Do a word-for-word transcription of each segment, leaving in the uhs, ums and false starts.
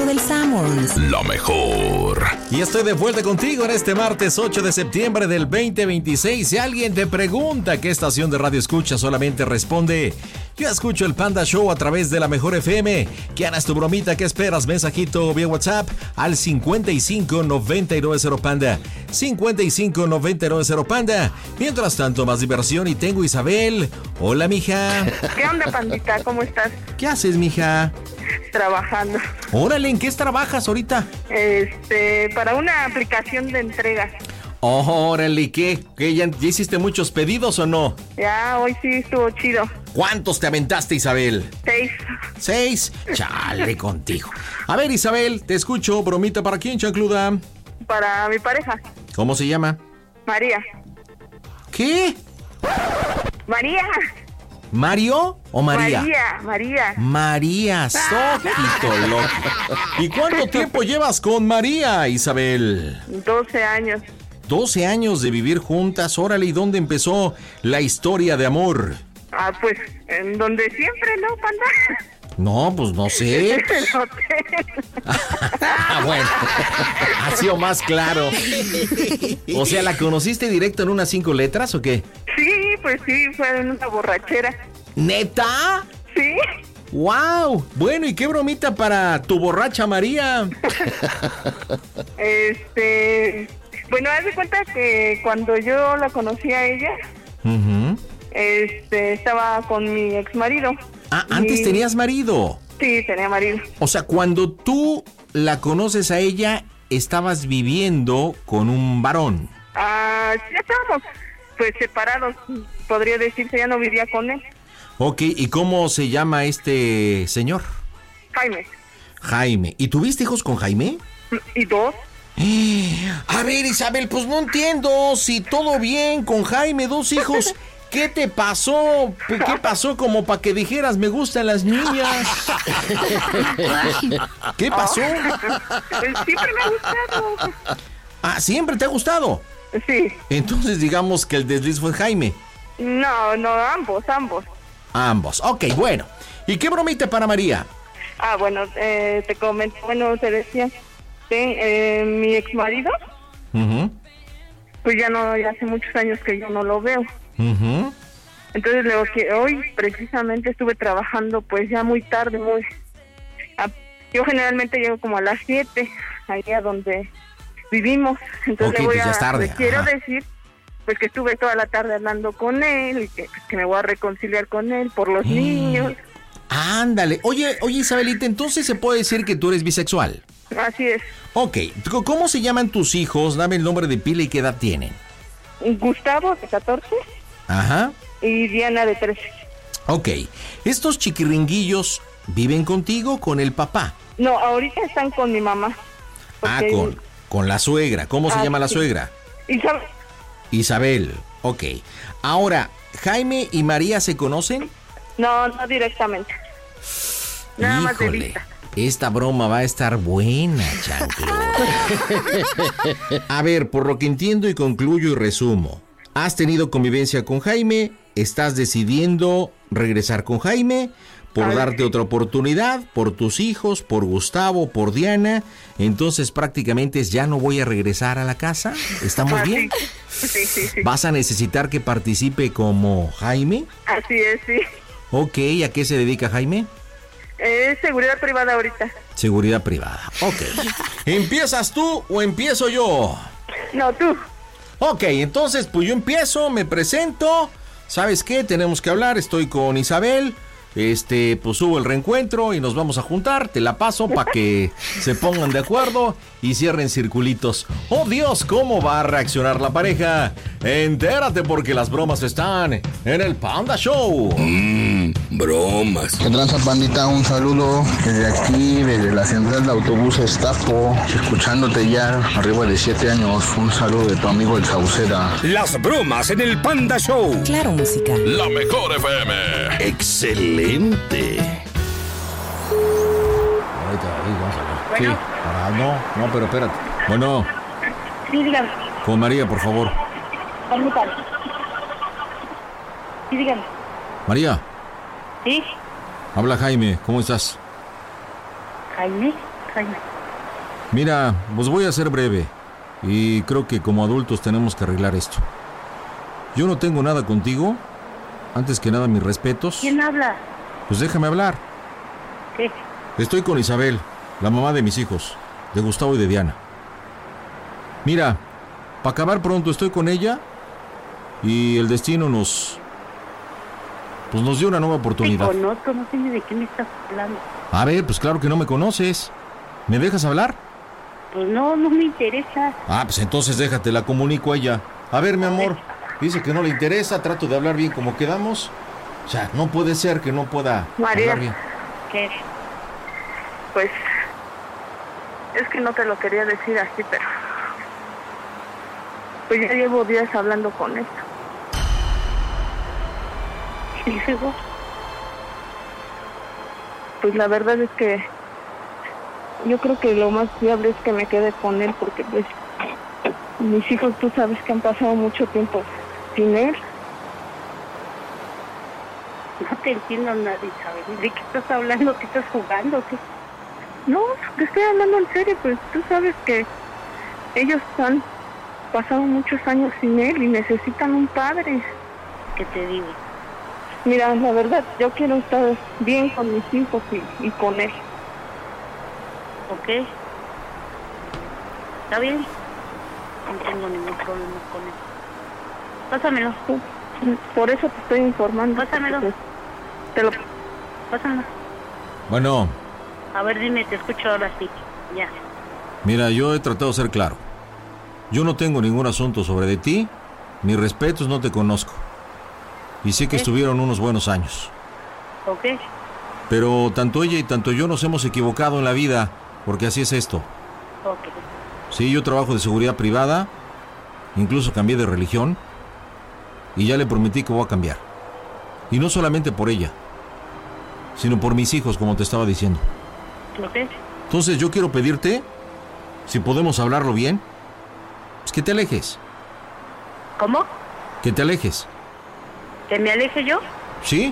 del Sanborns. La mejor. Y estoy de vuelta contigo en este martes ocho de septiembre del veinte veintiséis. Si alguien te pregunta qué estación de radio escucha, solamente responde: yo escucho el Panda Show a través de la Mejor F M. ¿Qué harás tu bromita? ¿Qué esperas? Mensajito vía WhatsApp al cincuenta y cinco noventa y nueve cero Panda. cincuenta y cinco noventa y nueve cero Panda. Mientras tanto, más diversión y tengo Isabel. Hola, mija. ¿Qué onda, pandita? ¿Cómo estás? ¿Qué haces, mija? Trabajando. Órale, ¿en qué trabajas ahorita? Este, para una aplicación de entregas. Órale, ¿qué? ¿Qué ya, ya hiciste muchos pedidos o no? Ya, hoy sí estuvo chido. ¿Cuántos te aventaste, Isabel? Seis. ¿Seis? Chale contigo. A ver, Isabel, te escucho. ¿Bromita para quién, chancluda? Para mi pareja. ¿Cómo se llama? María. ¿Qué? María. ¿Mario o María? María, María. María, Sojito loco. ¿Y cuánto tiempo llevas con María, Isabel? doce años. doce años de vivir juntas. Órale, ¿y dónde empezó la historia de amor? Ah, pues, en donde siempre, ¿no, Panda? No, pues no sé. El hotel. Ah, bueno, ha sido más claro. O sea, ¿la conociste directo en unas cinco letras o qué? Sí, pues sí, fue en una borrachera. ¿Neta? Sí. ¡Wow! Bueno, ¿y qué bromita para tu borracha María? Este, bueno, haz de cuenta que cuando yo la conocí a ella, uh-huh. este, estaba con mi ex marido. Ah, antes y... tenías marido. Sí, tenía marido. O sea, cuando tú la conoces a ella, estabas viviendo con un varón. Ah, ya estábamos, pues, separados, podría decirse, ya no vivía con él. Ok, ¿y cómo se llama este señor? Jaime. Jaime. ¿Y tuviste hijos con Jaime? ¿Y dos? A ver, Isabel, pues no entiendo. Si todo bien con Jaime, dos hijos, ¿qué te pasó? ¿Qué pasó como para que dijeras me gustan las niñas? ¿Qué pasó? Siempre me ha gustado. Ah, ¿siempre te ha gustado? Sí. Entonces digamos que el desliz fue Jaime. No, no, ambos, ambos. Ambos. Ok, bueno. ¿Y qué bromita para María? Ah, bueno, eh, te comento, bueno, te decía, que eh, mi ex marido, uh-huh. pues ya no, ya hace muchos años que yo no lo veo. Uh-huh. Entonces le digo que hoy precisamente estuve trabajando pues ya muy tarde, muy... A, yo generalmente llego como a las siete, allá donde vivimos. Entonces okay, le voy pues ya a, es tarde. le quiero decir pues que estuve toda la tarde hablando con él y que, que me voy a reconciliar con él por los eh. niños. Ándale. Oye, oye Isabelita, entonces se puede decir que tú eres bisexual. Así es. Ok, ¿cómo se llaman tus hijos? Dame el nombre de pila y qué edad tienen. Gustavo, de catorce. Ajá. Y Diana, de trece. Ok, ¿estos chiquiringuillos viven contigo o con el papá? No, ahorita están con mi mamá. Ah, con, con la suegra. ¿Cómo se ah, llama la sí. suegra? Isabel. Isabel, ok. Ahora, ¿Jaime y María se conocen? No, no directamente. Nada más de vista. Esta broma va a estar buena, chanclo. A ver, por lo que entiendo y concluyo y resumo. Has tenido convivencia con Jaime, estás decidiendo regresar con Jaime por darte otra oportunidad, por tus hijos, por Gustavo, por Diana. Entonces prácticamente es ya no voy a regresar a la casa. ¿Estamos bien? Sí, sí, sí. ¿Vas a necesitar que participe como Jaime? Así es, sí. Ok, ¿a qué se dedica Jaime? Es seguridad privada ahorita. Seguridad privada, ok. ¿Empiezas tú o empiezo yo? No, tú. Ok, entonces pues yo empiezo, me presento. ¿Sabes qué? Tenemos que hablar, estoy con Isabel. Este, pues hubo el reencuentro y nos vamos a juntar. Te la paso para que se pongan de acuerdo y cierren circulitos. ¡Oh Dios! ¿Cómo va a reaccionar la pareja? Entérate porque las bromas están en el Panda Show. Mmm, bromas. ¿Qué tranza, pandita? Un saludo desde aquí, desde la central de autobuses Tapo, escuchándote ya arriba de siete años. Un saludo de tu amigo el Sauceda. Las bromas en el Panda Show. Claro, música. La mejor F M. Excelente. Sí, ah, no, no, pero espérate. Bueno. Sí, dígame. Con María, por favor. Permítame. Sí, dígame. María. Sí. Habla Jaime, ¿cómo estás? Jaime. Jaime? Mira, pues voy a ser breve. Y creo que como adultos tenemos que arreglar esto. Yo no tengo nada contigo. Antes que nada, mis respetos. ¿Quién habla? Pues déjame hablar. ¿Qué? Estoy con Isabel, la mamá de mis hijos, de Gustavo y de Diana. Mira, para acabar pronto estoy con ella y el destino nos... Pues nos dio una nueva oportunidad. Te conozco, no sé ni de qué me estás hablando. A ver, pues claro que no me conoces. ¿Me dejas hablar? Pues no, no me interesa. Ah, pues entonces déjate, la comunico a ella. A ver, mi amor, dice que no le interesa, trato de hablar bien como quedamos. O sea, no puede ser que no pueda María. hablar bien. ¿Qué? Pues es que no te lo quería decir así, pero pues ya llevo días hablando con esto. ¿Y luego? Pues la verdad es que yo creo que lo más viable es que me quede con él, porque pues mis hijos, tú sabes que han pasado mucho tiempo sin él. No te entiendo nada, Isabel. ¿De qué estás hablando? ¿Qué estás jugando? ¿Qué? No, te estoy hablando en serio, pues tú sabes que ellos han pasado muchos años sin él y necesitan un padre. ¿Qué te digo? Mira, la verdad, yo quiero estar bien con mis hijos y, y con él. ¿Ok? ¿Está bien? No tengo ningún problema con él. Pásamelo. Por eso te estoy informando. Pásamelo. Pues, te lo... Pásamelo. Bueno, A ver, dime, te escucho ahora sí. Ya. mira, yo he tratado de ser claro. Yo no tengo ningún asunto sobre de ti. Mis respetos, no te conozco. Y sé que ¿Eh? estuvieron unos buenos años. ¿Ok? Pero tanto ella y tanto yo nos hemos equivocado en la vida, porque así es esto. Ok. Sí, yo trabajo de seguridad privada, incluso cambié de religión, y ya le prometí que voy a cambiar. Y no solamente por ella, sino por mis hijos, como te estaba diciendo. ¿Ok? Entonces yo quiero pedirte, si podemos hablarlo bien, pues que te alejes, ¿Cómo? que te alejes. ¿Que me aleje yo? ¿Sí?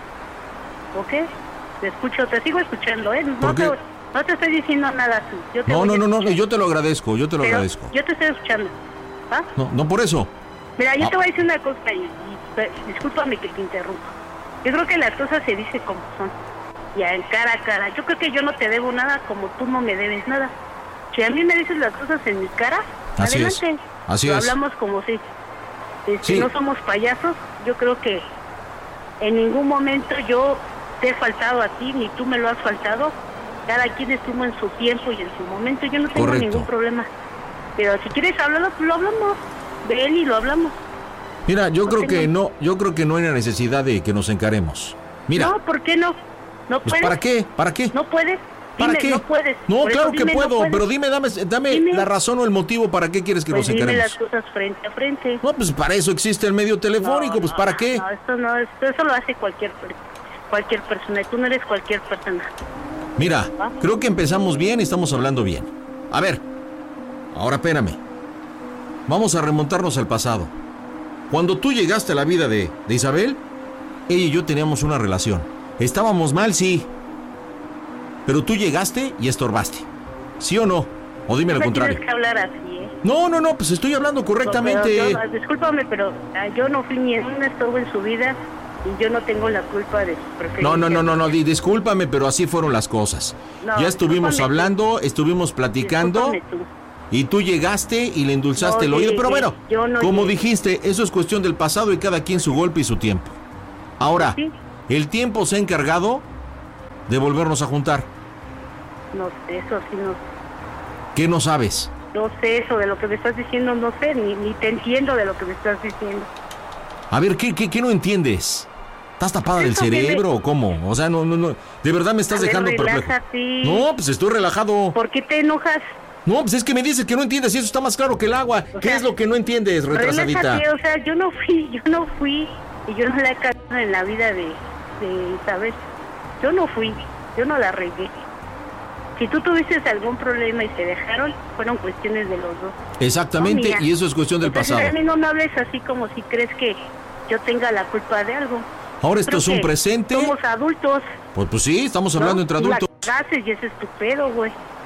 ¿Ok? Te escucho, te sigo escuchando, ¿eh? No, ¿Por te, qué? no te estoy diciendo nada así. Yo te No, voy no, a no, no, escuchar. yo te lo agradezco, yo te lo Pero agradezco. Yo te estoy escuchando. ¿Ah? No, no por eso. Mira, yo Ah. te voy a decir una cosa y, y pe- discúlpame que te interrumpa. Yo creo que las cosas se dicen como son. Ya en cara a cara. Yo creo que yo no te debo nada como tú no me debes nada. Si a mí me dices las cosas en mi cara, Así es, adelante. así Lo es. hablamos como si este, Sí. no somos payasos. Yo creo que en ningún momento yo te he faltado a ti, ni tú me lo has faltado. Cada quien estuvo en su tiempo y en su momento. Yo no tengo Correcto. ningún problema. Pero si quieres hablarlo, pues lo hablamos. Ven y lo hablamos. Mira, yo No creo que tengo- no, yo creo que no hay la necesidad de que nos encaremos. Mira, No, ¿por qué no? ¿No pues puedes? ¿para qué? ¿Para qué? ¿No puedes? ¿Para Dime, qué? no puedes. No, Por eso claro que dime, no puedo, puedes. pero dime, dame, dame Dime. la razón o el motivo para qué quieres que Pues nos dime encaremos. las cosas frente a frente. No, pues para eso existe el medio telefónico, No, pues no, ¿para qué? No, esto no, esto, eso lo hace cualquier per- cualquier persona. Y tú no eres cualquier persona. Mira, ¿Ah? creo que empezamos bien y estamos hablando bien. A ver, ahora espérame. Vamos a remontarnos al pasado. Cuando tú llegaste a la vida de, de Isabel, ella y yo teníamos una relación. Estábamos mal, sí. Pero tú llegaste y estorbaste. ¿Sí o no? O dime No lo me contrario. tienes que hablar así, ¿eh? No, no, no, pues estoy hablando correctamente. No, pero yo- discúlpame, pero ah, yo no fui ni en un estorbo en su vida y yo no tengo la culpa de su preferencia. No, no, no, no, no, di- discúlpame, pero así fueron las cosas. No, Ya estuvimos discúlpame tú. hablando, estuvimos platicando. Discúlpame tú. Y tú llegaste y le endulzaste No el oído. llegué, Pero bueno, yo no como llegué. dijiste, eso es cuestión del pasado y cada quien su golpe y su tiempo. Ahora, Sí. el tiempo se ha encargado de volvernos a juntar. No sé, eso sí no ¿Qué no sabes? No sé eso de lo que me estás diciendo, no sé, ni, ni te entiendo de lo que me estás diciendo. A ver, ¿qué, qué, qué no entiendes? ¿Estás tapada del Eso que cerebro me- o cómo? O sea, no, no, no. De verdad me estás A ver, dejando perplejo. relájate. No, pues estoy relajado. ¿Por qué te enojas? No, pues es que me dices que no entiendes y eso está más claro que el agua. O ¿Qué sea, es lo que no entiendes, retrasadita? Relájate, o sea, yo no fui, yo no fui y yo no la he cagado en la vida de, de Isabel. Yo no fui, yo no la regué. Si tú tuviste algún problema y se dejaron, fueron cuestiones de los dos. Exactamente, No, mía. y eso es cuestión del Entonces, pasado. a mí no me hables así como si crees que yo tenga la culpa de algo. Ahora esto Creo es un que presente. Somos adultos. Pues, pues sí, estamos hablando ¿no? entre Tú la adultos. cagaste y ese es tu pedo, güey.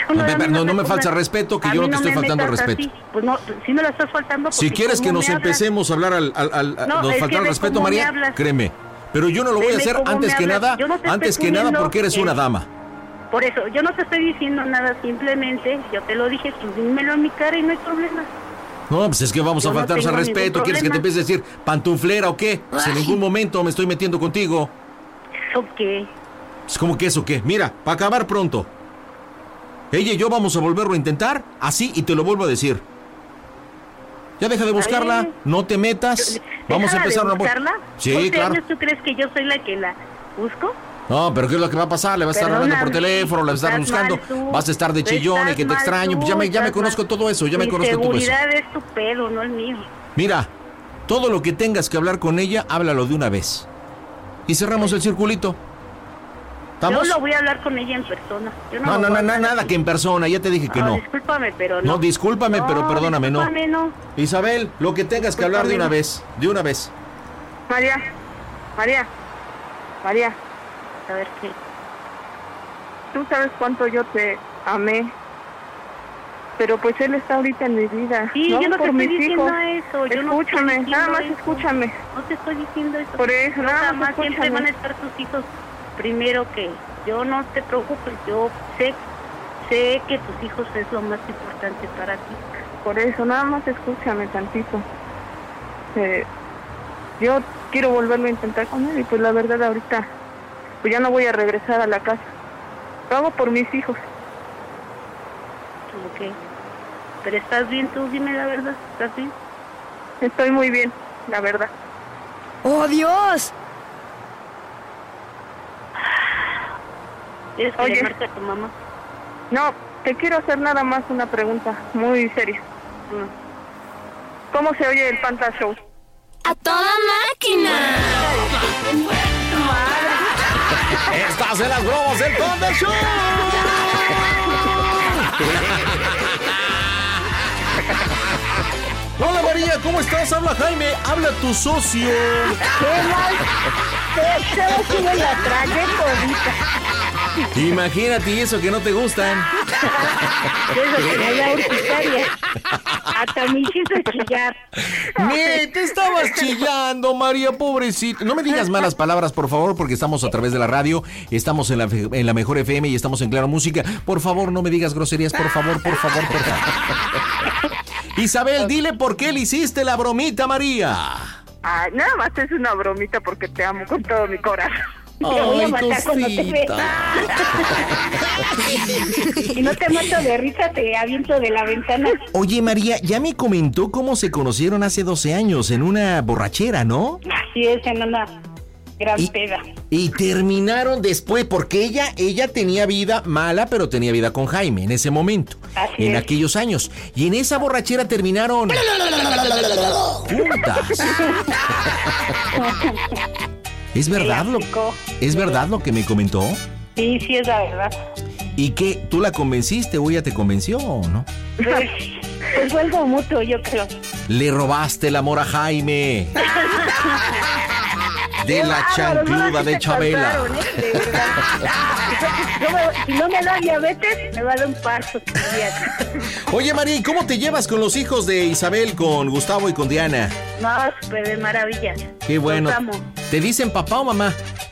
uno No, a mí no, no me pongas- falta respeto, que a yo mí no te estoy me faltando metas respeto. así. Pues no, si me lo estás faltando. Si porque quieres que ¿cómo nos me hablas? empecemos a hablar al, al, al- a- No, nos es que faltar ve respeto, cómo me María, hablas. créeme. Pero yo no lo voy a Veme hacer cómo antes me que hablas. nada, Yo no te antes estoy que nada poniendo porque eres que- una dama. Por eso, yo no te estoy diciendo nada, simplemente yo te lo dije, tú dímelo en mi cara y no hay problema. No, pues es que vamos Yo a no faltarnos al tengo ningún respeto. ¿Quieres que te problema. empiece a decir pantuflera o qué? Pues en ningún momento me estoy metiendo contigo. ¿Eso qué? Es como que eso qué. Mira, para acabar pronto. Ella y yo vamos a volverlo a intentar, así, y te lo vuelvo a decir. Ya deja de buscarla, Ay. no te metas. Vamos a ¿Deja empezar de una... buscarla? Sí, ¿Once claro. años tú crees que yo soy la que la busco? No, pero ¿qué es lo que va a pasar? Le vas a estar hablando por Perdóname, teléfono, le vas a estar estás buscando, mal tú, vas a estar de tú chillón y estás que te mal extraño. tú, Pues ya me, ya me estás conozco mal. todo eso, ya me Mi conozco todo eso. seguridad es tu pedo, no el mío. Mira, todo lo que tengas que hablar con ella, háblalo de una vez. Y cerramos el circulito. ¿Estamos? Yo lo voy a hablar con ella en persona. Yo No, lo no, voy no, a no, hablar nada así. que en persona, ya te dije que no. Discúlpame, pero no. No, discúlpame, pero No, perdóname, no. discúlpame, no. Isabel, lo que tengas que hablar de una Discúlpame. vez, de una vez. María, María, María, A ver qué. tú sabes cuánto yo te amé, pero pues él está ahorita en mi vida. Sí, yo no te por estoy mis diciendo hijos. eso. Yo no te estoy Escúchame, diciendo nada más eso. escúchame. No te estoy diciendo eso. Por eso, nada Nada más más siempre escúchame. van a estar tus hijos primero que yo. No te preocupes, yo sé, sé que tus hijos es lo más importante para ti. Por eso, nada más escúchame tantito. Eh, yo quiero volverlo a intentar con él y pues la verdad ahorita pues ya no voy a regresar a la casa. Lo hago por mis hijos. Ok. Pero estás bien tú, dime la verdad. ¿Estás bien? Estoy muy bien, la verdad. ¡Oh, Dios! ¿Tienes que Oye. llamarte a tu mamá? No, te quiero hacer nada más una pregunta muy seria. ¿Cómo se oye el Panta Show? ¡A toda máquina! Estás en las bromas del Panda Show. Hola María, ¿cómo estás? Habla Jaime, habla tu socio. la traje todita. Imagínate, y eso que no te gustan. Eso que me da urticaria. Hasta me hiciste chillar. Me, te estabas chillando, María, pobrecita. No me digas malas palabras, por favor, porque estamos a través de la radio, estamos en la, en la mejor F M y estamos en Claro Música. Por favor, no me digas groserías, por favor, por favor, por favor. Isabel, dile por qué le hiciste la bromita, María. Ay, nada más es una bromita porque te amo con todo mi corazón. Te voy a Ay, matar cuando te vea. cosita. Si no te mato de risa, te aviento de la ventana. Oye, María, ya me comentó cómo se conocieron hace doce años en una borrachera, ¿no? Así es, en una gran Y- peda. Y terminaron después, porque ella, ella tenía vida mala, pero tenía vida con Jaime en ese momento, Así en es. aquellos años. Y en esa borrachera terminaron juntas. ¿Es verdad lo, Clásico. es verdad lo que me comentó? Sí, sí, es la verdad. ¿Y qué? ¿Tú la convenciste o ella te convenció o no? Pues, pues fue algo mutuo, yo creo. Le robaste el amor a Jaime. De la chancluda de Chabela. Pasaron, ¿eh? De verdad. Yo me- si no me da diabetes, me va a dar un paso. Oye, María, ¿y cómo te llevas con los hijos de Isabel, con Gustavo y con Diana? No, súper de maravilla. Qué bueno. Los amo. ¿Te dicen papá o mamá?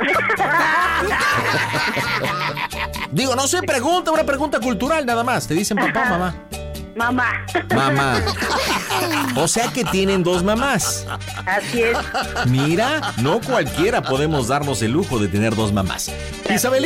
Digo, no sé, pregunta, una pregunta cultural nada más. ¿Te dicen papá o mamá? Mamá. Mamá. O sea que tienen dos mamás. Así es. Mira, no cualquiera podemos darnos el lujo de tener dos mamás. Isabel.